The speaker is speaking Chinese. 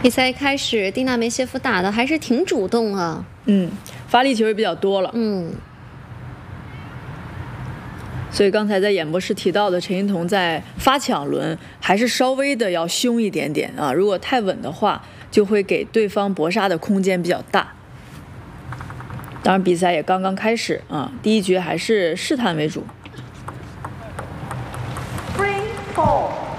比赛一开始，丁纳梅谢夫打的还是挺主动啊。 发力球也比较多了。所以刚才在演播室提到的陈欣彤在发抢轮还是稍微的要凶一点点啊，如果太稳的话，就会给对方搏杀的空间比较大。当然比赛也刚刚开始啊，第一局还是试探为主。 3-4